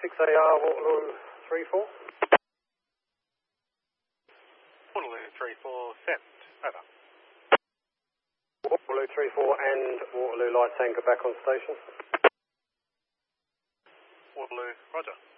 6AR Waterloo 34. Waterloo 34, sent. Over. Waterloo 34 and Waterloo Lights Anchor back on station. Waterloo, roger.